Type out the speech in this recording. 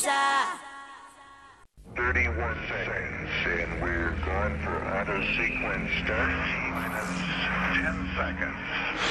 31 seconds, and we're going for auto sequence start. T minus 10 seconds.